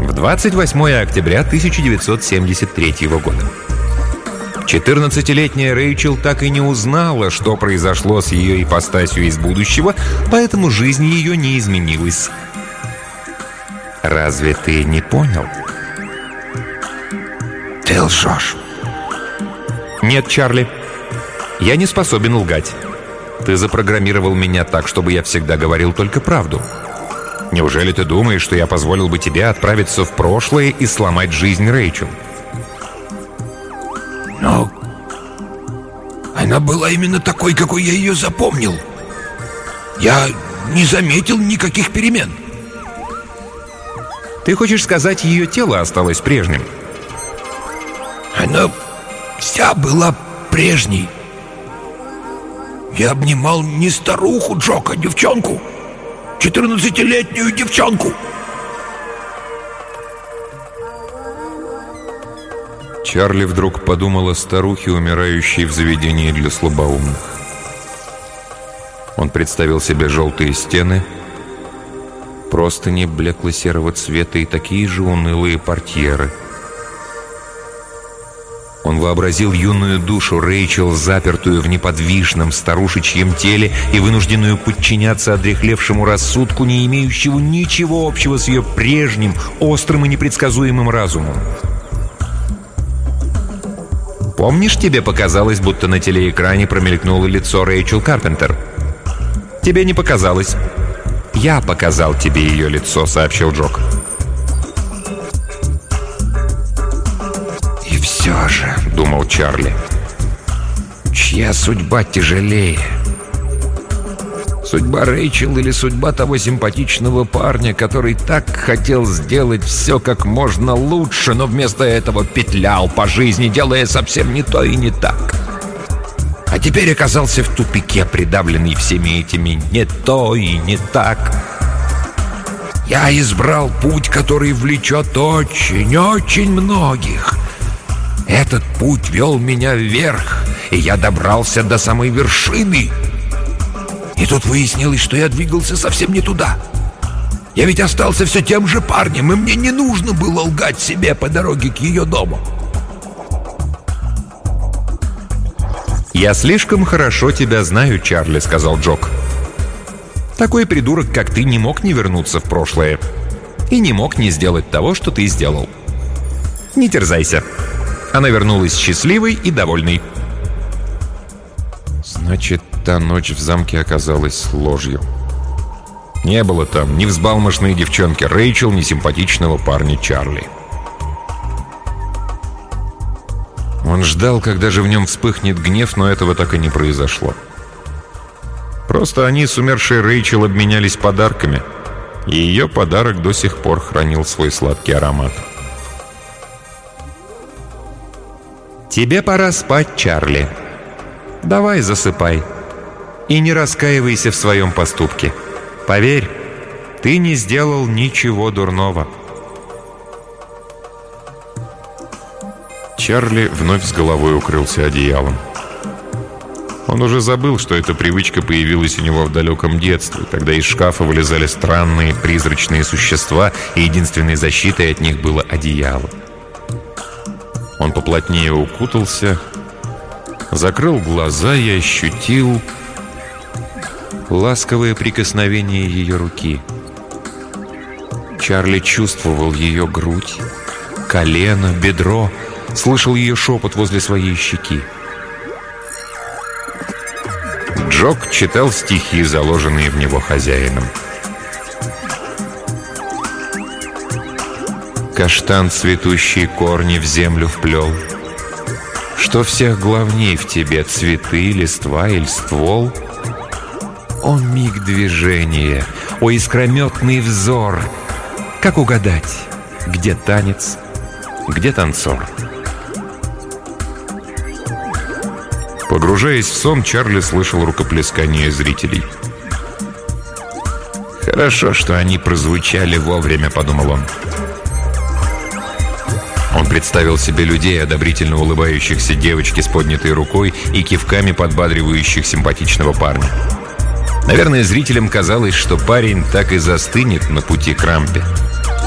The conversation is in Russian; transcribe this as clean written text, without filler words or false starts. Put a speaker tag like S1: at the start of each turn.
S1: в 28 октября 1973 года. 14-летняя Рэйчел так и не узнала, что произошло с ее ипостасью из будущего, поэтому жизнь ее не изменилась. Разве ты не понял?
S2: Ты лжешь.
S1: Нет, Чарли, я не способен лгать. Ты запрограммировал меня так, чтобы я всегда говорил только правду. Неужели ты думаешь, что я позволил бы тебе отправиться в прошлое и сломать жизнь Рэйчел?
S2: Но она была именно такой, какой я ее запомнил. Я не заметил никаких перемен.
S1: Ты хочешь сказать, ее тело осталось прежним?
S2: Она вся была прежней. Я обнимал не старуху Джок, а девчонку. 14-летнюю девчонку.
S1: Чарли вдруг подумал о старухе, умирающей в заведении для слабоумных. Он представил себе желтые стены, простыни блекло-серого цвета и такие же унылые портьеры. Он вообразил юную душу Рэйчел, запертую в неподвижном старушечьем теле и вынужденную подчиняться одряхлевшему рассудку, не имеющему ничего общего с ее прежним, острым и непредсказуемым разумом. Помнишь, тебе показалось, будто на телеэкране промелькнуло лицо Рэйчел Карпентер? Тебе не показалось. Я показал тебе ее лицо, сообщил Джок.
S2: И все же, думал Чарли, чья судьба тяжелее? Судьба Рэйчел или судьба того симпатичного парня, который так хотел сделать все как можно лучше, но вместо этого петлял по жизни, делая совсем не то и не так? А теперь оказался в тупике, придавленный всеми этими «не то» и «не так». Я избрал путь, который влечет очень многих. Этот путь вел меня вверх, и я добрался до самой вершины. И тут выяснилось, что я двигался совсем не туда. Я ведь остался все тем же парнем, и мне не нужно было лгать себе по дороге к ее дому.
S1: «Я слишком хорошо тебя знаю, Чарли», — сказал Джок. «Такой придурок, как ты, не мог не вернуться в прошлое и не мог не сделать того, что ты сделал. Не терзайся». Она вернулась счастливой и довольной. Значит, та ночь в замке оказалась ложью. Не было там ни взбалмошной девчонки Рэйчел, ни симпатичного парня Чарли. Он ждал, когда же в нем вспыхнет гнев, но этого так и не произошло. Просто они с умершей Рэйчел обменялись подарками, и ее подарок до сих пор хранил свой сладкий аромат. «Тебе пора спать, Чарли. Давай засыпай. И не раскаивайся в своем поступке. Поверь, ты не сделал ничего дурного». Чарли вновь с головой укрылся одеялом. Он уже забыл, что эта привычка появилась у него в далеком детстве, когда из шкафа вылезали странные призрачные существа, и единственной защитой от них было одеяло. Он поплотнее укутался, закрыл глаза и ощутил ласковое прикосновение ее руки. Чарли чувствовал ее грудь, колено, бедро, слышал ее шепот возле своей щеки. Джок читал стихи, заложенные в него хозяином. Каштан цветущие корни в землю вплел. Что всех главней в тебе, цветы, листва или ствол? О миг движения, о искрометный взор! Как угадать, где танец, где танцор? Погружаясь в сон, Чарли слышал рукоплескание зрителей. «Хорошо, что они прозвучали вовремя», — подумал он. Он представил себе людей, одобрительно улыбающихся девочке с поднятой рукой и кивками подбадривающих симпатичного парня. Наверное, зрителям казалось, что парень так и застынет на пути к рампе.